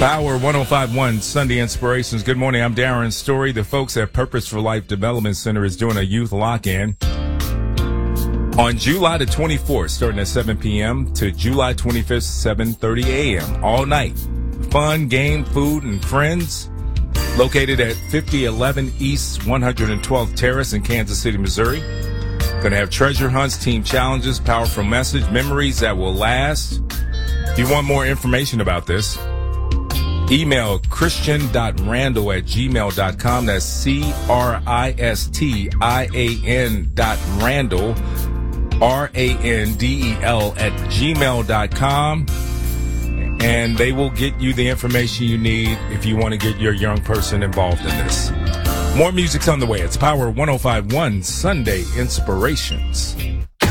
Power 105.1 Sunday Inspirations. Good morning. I'm Darren Story. The folks at Purpose for Life Development Center is doing a youth lock-in on July the 24th, starting at 7 p.m. to July 25th, 7:30 a.m. all night. Fun, game, food, and friends. Located at 5011 East 112th Terrace in Kansas City, Missouri. Going to have treasure hunts, team challenges, powerful message, memories that will last. If you want more information about this, email christian.randall@gmail.com. That's CRISTIAN.Randall, RANDEL@gmail.com. And they will get you the information you need if you want to get your young person involved in this. More music's on the way. It's Power 105.1 Sunday Inspirations.